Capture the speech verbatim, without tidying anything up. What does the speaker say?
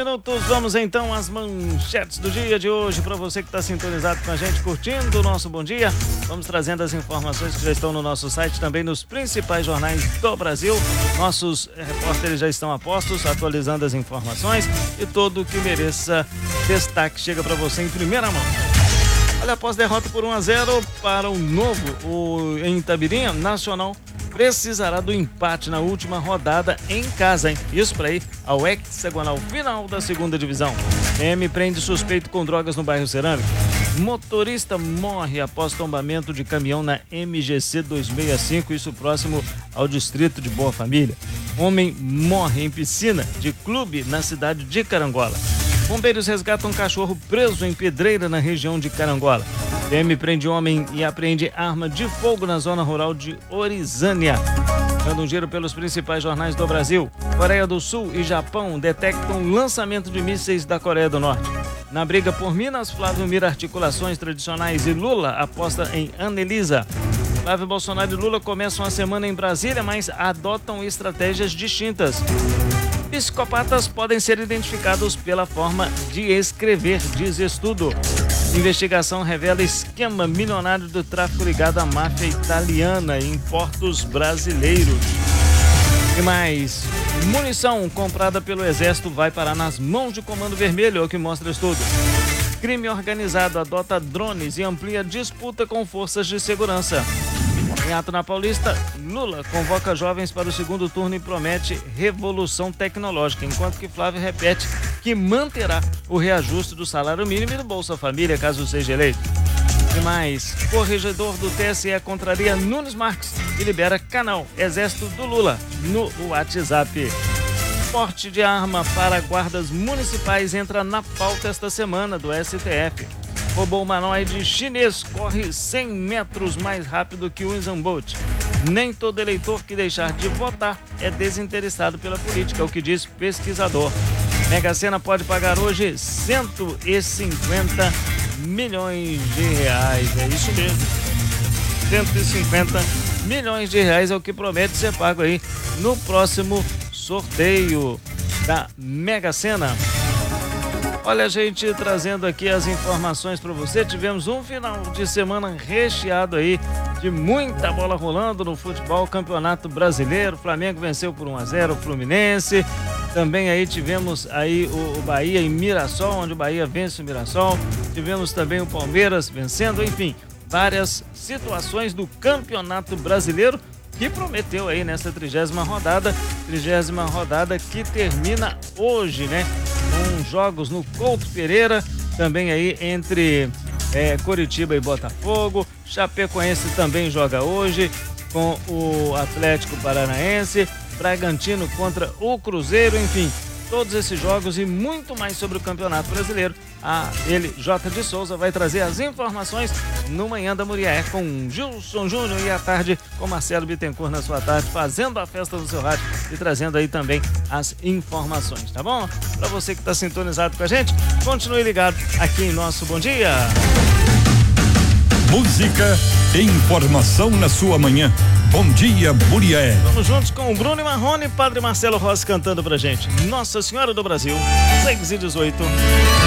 minutos, vamos então às manchetes do dia de hoje. Para você que está sintonizado com a gente, curtindo o nosso Bom Dia, vamos trazendo as informações que já estão no nosso site, também nos principais jornais do Brasil. Nossos repórteres já estão a postos, atualizando as informações e tudo o que mereça destaque chega para você em primeira mão. Olha, após derrota por um a zero para o Novo o, em Itabirinha, Nacional precisará do empate na última rodada em casa, hein? Isso para ir ao hexagonal final da segunda divisão. M prende suspeito com drogas no bairro Cerâmica. Motorista morre após tombamento de caminhão na M G C duzentos e sessenta e cinco, isso próximo ao distrito de Boa Família. Homem morre em piscina de clube na cidade de Carangola. Bombeiros resgatam um cachorro preso em pedreira na região de Carangola. P M prende homem e apreende arma de fogo na zona rural de Orizânia. Dando um giro pelos principais jornais do Brasil. Coreia do Sul e Japão detectam lançamento de mísseis da Coreia do Norte. Na briga por Minas, Flávio mira articulações tradicionais e Lula aposta em Anelisa. Flávio Bolsonaro e Lula começam a semana em Brasília, mas adotam estratégias distintas. Psicopatas podem ser identificados pela forma de escrever, diz estudo. Investigação revela esquema milionário do tráfico ligado à máfia italiana em portos brasileiros. E mais, munição comprada pelo Exército vai parar nas mãos de Comando Vermelho, é o que mostra estudo. Crime organizado adota drones e amplia disputa com forças de segurança. Em ato na Paulista, Lula convoca jovens para o segundo turno e promete revolução tecnológica, enquanto que Flávio repete que manterá o reajuste do salário mínimo e do Bolsa Família, caso seja eleito. E mais, corregedor do T S E contraria Nunes Marques e libera canal Exército do Lula no WhatsApp. Porte de arma para guardas municipais entra na pauta esta semana do S T F. Robô humanoide chinês corre cem metros mais rápido que o Usain Bolt. Nem todo eleitor que deixar de votar é desinteressado pela política, é o que diz pesquisador. Mega Sena pode pagar hoje cento e cinquenta milhões de reais. É isso mesmo. cento e cinquenta milhões de reais é o que promete ser pago aí no próximo sorteio da Mega Sena. Olha, gente, trazendo aqui as informações para você. Tivemos um final de semana recheado aí de muita bola rolando no futebol, Campeonato Brasileiro. O Flamengo venceu por um a zero o Fluminense. Também aí tivemos aí o, o Bahia em Mirassol, onde o Bahia vence o Mirassol. Tivemos também o Palmeiras vencendo, enfim, várias situações do Campeonato Brasileiro que prometeu aí nessa trigésima rodada, trigésima rodada que termina hoje, né? Com jogos no Couto Pereira, também aí entre é, Coritiba e Botafogo. Chapecoense também joga hoje com o Atlético Paranaense, Bragantino contra o Cruzeiro, enfim, todos esses jogos e muito mais sobre o Campeonato Brasileiro. Ah, ele, J de Souza, vai trazer as informações no Manhã da Murié com Gilson Júnior e à tarde com Marcelo Bittencourt na sua tarde, fazendo a festa no seu rádio e trazendo aí também as informações, tá bom? Para você que está sintonizado com a gente, continue ligado aqui em nosso Bom Dia. Música e informação na sua manhã. Bom Dia, Murié. Vamos juntos com o Bruno e Marrone e Padre Marcelo Rossi cantando pra gente. Nossa Senhora do Brasil, seis e dezoito.